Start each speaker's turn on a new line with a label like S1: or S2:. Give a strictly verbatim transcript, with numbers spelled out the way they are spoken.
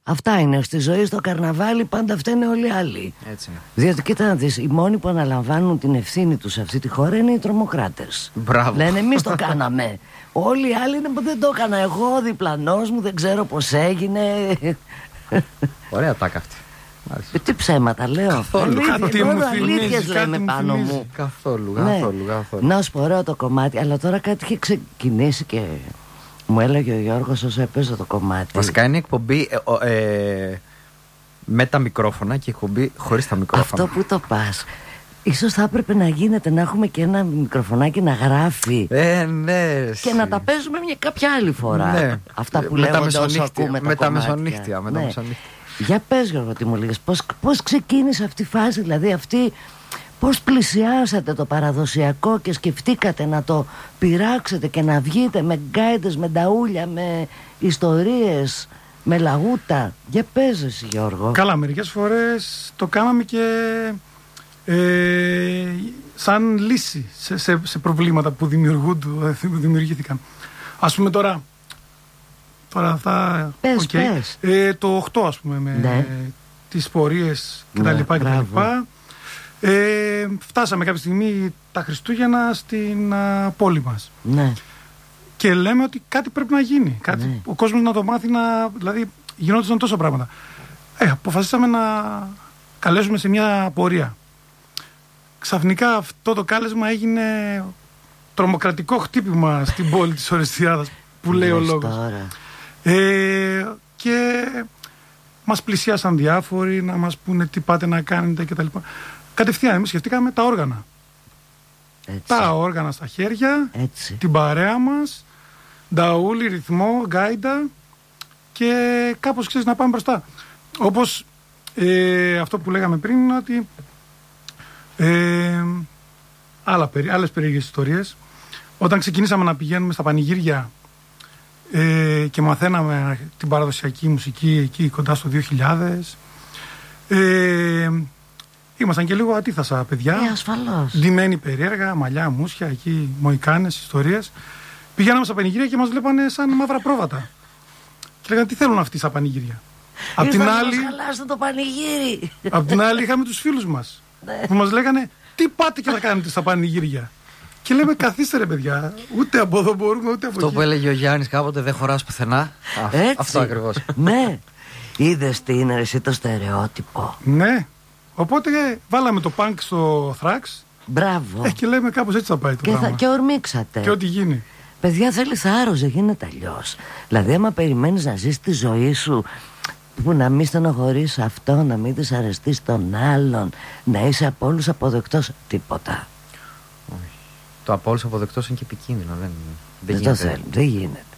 S1: Αυτά είναι. Στη ζωή, στο καρναβάλι, πάντα φταίνε όλοι οι άλλοι.
S2: Έτσι είναι.
S1: Διότι κοίτα να δεις, οι μόνοι που αναλαμβάνουν την ευθύνη τους σε αυτή τη χώρα είναι οι τρομοκράτες.
S2: Μπράβο.
S1: Λένε εμείς το κάναμε. Όλοι οι άλλοι είναι που δεν το έκανα εγώ, ο διπλανός μου, δεν ξέρω πώς έγινε.
S2: Ωραία τάκα αυτή.
S1: Ε, τι ψέματα λέω.
S2: Καθόλου.
S3: Κάτι μου
S1: αλήθειες
S3: θυμίζει,
S1: λέμε
S3: κάτι μου
S1: πάνω
S3: θυμίζει.
S1: μου.
S2: Καθόλου,
S1: Ναι.
S2: καθόλου, καθόλου.
S1: Να σου πω, ωραίο το κομμάτι. Αλλά τώρα κάτι είχε ξεκινήσει και μου έλεγε ο Γιώργος όσο έπαιζε το κομμάτι.
S2: Βασικά είναι εκπομπή ε, ο, ε, με τα μικρόφωνα και εκπομπή χωρίς τα μικρόφωνα.
S1: Αυτό που το πας. Ίσως θα έπρεπε να γίνεται να έχουμε και ένα μικροφωνάκι να γράφει.
S2: Ε, ναι.
S1: Και να τα παίζουμε μια κάποια άλλη φορά.
S2: Ναι.
S1: Αυτά που
S2: Με τα
S1: λέγονται όσο
S2: μεσονύχτια,
S1: ακούμε τα
S2: με τα
S1: κομμάτια.
S2: μεσονύχτια, με τα
S1: Ναι.
S2: μεσονύχτια.
S1: Για πες Γιώργο τι μου λέγες, πώς, πώς ξεκίνησε αυτή η φάση, δηλαδή αυτή, πώς πλησιάσατε το παραδοσιακό και σκεφτήκατε να το πειράξετε και να βγείτε με γκάιτες, με νταούλια, με ιστορίες, με λαγούτα. Για πες εσύ Γιώργο.
S3: Καλά, μερικές φορές το κάναμε και ε, σαν λύση σε, σε, σε προβλήματα που δημιουργήθηκαν. Ας πούμε τώρα, τώρα θα...
S1: Πες,
S3: okay.
S1: πες.
S3: Ε, το οκτώ ας πούμε με
S1: Ναι.
S3: τις πορείες και τα
S1: Ναι,
S3: λοιπά και τα
S1: μπράβο.
S3: λοιπά. Ε, φτάσαμε κάποια στιγμή τα Χριστούγεννα στην α, πόλη μας.
S1: Ναι.
S3: Και λέμε ότι κάτι πρέπει να γίνει. Κάτι,
S1: Ναι.
S3: ο κόσμος να το μάθει να... Δηλαδή γινόντουσαν τόσα πράγματα. Ε, αποφασίσαμε να καλέσουμε σε μια πορεία. Ξαφνικά αυτό το κάλεσμα έγινε τρομοκρατικό χτύπημα στην πόλη της Ορεστιάδας που λέει ο
S1: Λες
S3: λόγος.
S1: τώρα.
S3: Ε, και μας πλησίασαν διάφοροι να μας πούνε τι πάτε να κάνετε κτλ. Κατευθείαν εμείς σκεφτήκαμε τα όργανα.
S1: Έτσι.
S3: Τα όργανα στα χέρια,
S1: Έτσι.
S3: την παρέα μας, νταούλι, ρυθμό, γκάιντα και κάπως ξέρεις να πάμε μπροστά. Όπως ε, αυτό που λέγαμε πριν είναι ότι ε, άλλα, περί, άλλες περίεργες ιστορίες. Όταν ξεκινήσαμε να πηγαίνουμε στα πανηγύρια ε, και μαθαίναμε την παραδοσιακή μουσική εκεί κοντά στο δύο χιλιάδες, ε, ήμασταν και λίγο ατίθασα παιδιά.
S1: Ε, ασφαλώς.
S3: Ντυμένοι περίεργα, μαλλιά, μουσια, εκεί, μοϊκάνες, ιστορίες. Πηγαίναμε στα πανηγύρια και μας βλέπανε σαν μαύρα πρόβατα. Και λέγανε τι θέλουν αυτοί στα πανηγύρια. Απ' την
S1: Ήρθαν να
S3: άλλη,
S1: μας χαλάσουν το πανηγύρι.
S3: απ' την άλλη είχαμε τους φίλους μας που μας λέγανε τι πάτε και θα κάνετε στα πανηγύρια. Και λέμε καθίστε ρε παιδιά, ούτε από εδώ μπορούμε ούτε από
S2: Αυτό
S3: εκεί.
S2: που έλεγε ο Γιάννης κάποτε δεν χωράς πουθενά. Α,
S1: Έτσι.
S2: Αυτό ακριβώς.
S1: Ναι. Είδες τι είναι εσύ το στερεότυπο.
S3: Ναι. Οπότε βάλαμε το πανκ στο θράξ
S1: Μπράβο.
S3: ε, και λέμε κάπως έτσι θα πάει το
S1: Και, θα,
S3: πράγμα.
S1: και ορμήξατε.
S3: Και ό,τι γίνει.
S1: Παιδιά θέλει θάρρος, δεν γίνεται αλλιώς. Δηλαδή άμα περιμένεις να ζεις τη ζωή σου που να μην στενοχωρείς αυτό, να μην δυσαρεστείς τον άλλον, να είσαι από όλους αποδεκτός, τίποτα.
S2: Το από όλους αποδεκτός είναι και επικίνδυνο. Δεν, δεν
S1: Δεν, το
S2: γίνεται.
S1: θέλει, δεν γίνεται.